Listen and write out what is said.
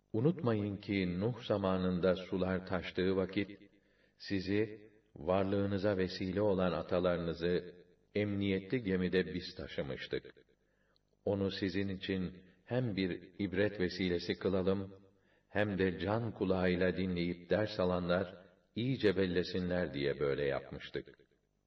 Unutmayın ki Nuh zamanında sular taştığı vakit, sizi, varlığınıza vesile olan atalarınızı, emniyetli gemide biz taşımıştık. Onu sizin için hem bir ibret vesilesi kılalım, hem de can kulağıyla dinleyip ders alanlar, iyice bellesinler diye böyle yapmıştık.